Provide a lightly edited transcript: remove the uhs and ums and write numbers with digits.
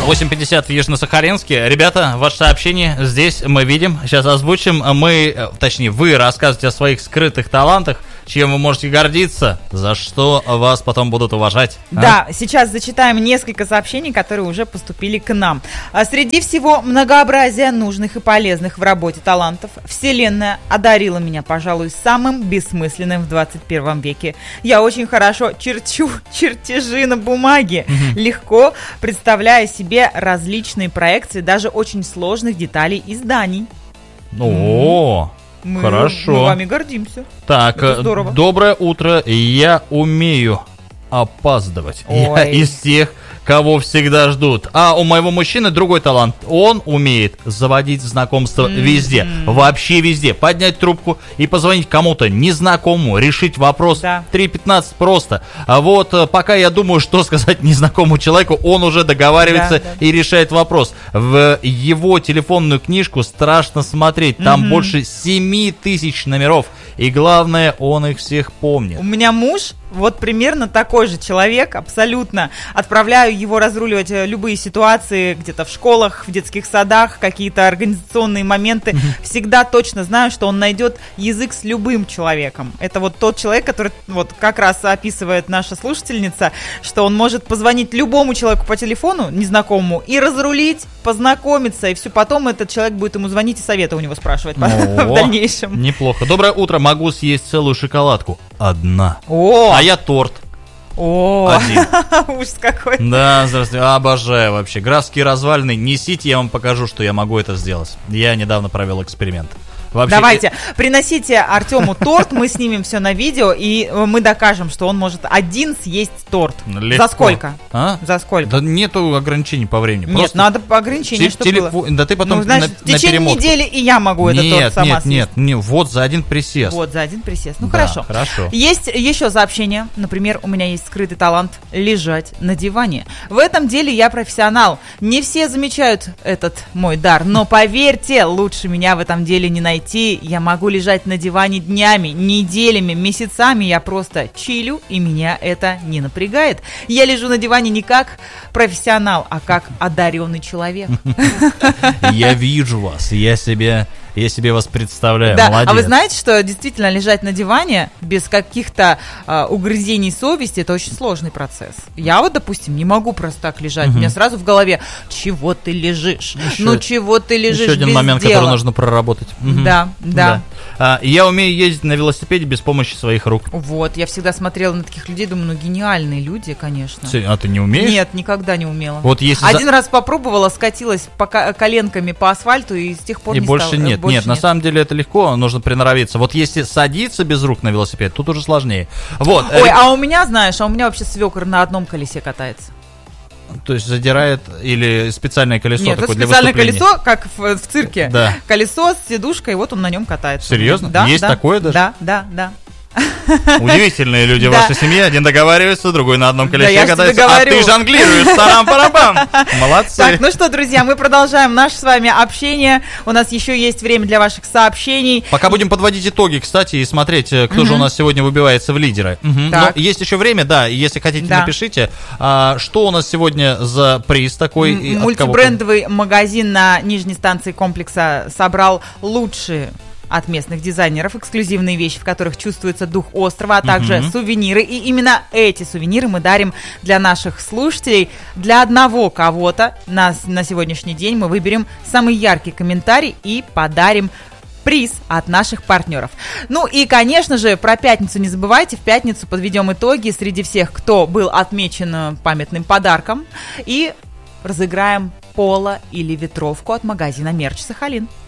8:50 в Южно-Сахалинске. Ребята, ваше сообщение здесь мы видим. Сейчас озвучим. Вы рассказываете о своих скрытых талантах, чем вы можете гордиться, за что вас потом будут уважать. Да, сейчас зачитаем несколько сообщений, которые уже поступили к нам. Среди всего многообразия нужных и полезных в работе талантов, Вселенная одарила меня, пожалуй, самым бессмысленным в 21 веке. Я очень хорошо черчу чертежи на бумаге, легко представляя себе различные проекции даже очень сложных деталей и зданий. Хорошо. Мы вами гордимся. Так, доброе утро. Я умею опаздывать. Я из тех, кого всегда ждут. А у моего мужчины другой талант. Он умеет заводить знакомства везде. Вообще везде. Поднять трубку и позвонить кому-то незнакомому, решить вопрос. 3:15 просто. А вот пока я думаю, что сказать незнакомому человеку, он уже договаривается и решает вопрос. В его телефонную книжку страшно смотреть. Там больше 7000 номеров. И главное, он их всех помнит. У меня муж вот примерно такой же человек, абсолютно. Отправляю его разруливать любые ситуации где-то в школах, в детских садах, какие-то организационные моменты. Всегда точно знаю, что он найдет язык с любым человеком. Это вот тот человек, который вот как раз описывает наша слушательница, что он может позвонить любому человеку по телефону, незнакомому, и разрулить, познакомиться, и все потом этот человек будет ему звонить и советы у него спрашивать в дальнейшем. Неплохо. Доброе утро. Могу съесть целую шоколадку. Одна. А я торт. Один. Ужас какой. Да, здравствуйте. Обожаю вообще. Графские развалины. Несите, я вам покажу, что я могу это сделать. Я недавно провел эксперимент. Вообще, давайте, приносите Артему торт, мы снимем все на видео, и мы докажем, что он может один съесть торт. Легко. За сколько? За сколько? Да нету ограничений по времени. Нет, просто надо по ограничению, чтобы было. Да ты потом знаешь, в течение недели и я могу этот торт сама съесть. Нет, вот за один присест. Вот за один присест. Ну, да, хорошо. Есть еще сообщение. Например, у меня есть скрытый талант лежать на диване. В этом деле я профессионал. Не все замечают этот мой дар, но поверьте, лучше меня в этом деле не найти. Я могу лежать на диване днями, неделями, месяцами. Я просто чилю, и меня это не напрягает. Я лежу на диване не как профессионал, а как одаренный человек. Я вижу вас, я себе вас представляю. Да. Молодец. А вы знаете, что действительно лежать на диване без каких-то угрызений совести — это очень сложный процесс. Я вот, допустим, не могу просто так лежать. У меня сразу в голове: чего ты лежишь? Чего ты лежишь? Еще один момент, который нужно проработать. Да. Я умею ездить на велосипеде без помощи своих рук. Вот, я всегда смотрела на таких людей, думаю, гениальные люди, конечно. А ты не умеешь? Нет, никогда не умела. Вот если один раз попробовала, скатилась коленками по асфальту, и с тех пор и не больше стала. Нет. На самом деле это легко, нужно приноровиться. Вот если садиться без рук на велосипед, тут уже сложнее. Вот. А у меня вообще свекр на одном колесе катается. То есть задирает или специальное колесо? Нет, такое это специальное колесо, как в цирке. Да. Колесо с сидушкой, вот он на нем катается. Серьезно? Да, есть такое даже? Да. Удивительные люди в вашей семье. Один договаривается, другой на одном колесе катается. А ты жонглируешь, тарам-парам. Молодцы. Так, ну что, друзья, мы продолжаем наше с вами общение. У нас еще есть время для ваших сообщений. Пока будем подводить итоги, кстати, и смотреть, кто же у нас сегодня выбивается в лидеры. Но есть еще время, да, если хотите, напишите, что у нас сегодня за приз такой. Мультибрендовый магазин на нижней станции комплекса собрал лучшие от местных дизайнеров эксклюзивные вещи, в которых чувствуется дух острова, а также сувениры. И именно эти сувениры мы дарим для наших слушателей. Для одного кого-то на сегодняшний день мы выберем самый яркий комментарий и подарим приз от наших партнеров. Ну и, конечно же, про пятницу не забывайте. В пятницу подведем итоги среди всех, кто был отмечен памятным подарком, и разыграем поло или ветровку от магазина «Мерч Сахалин».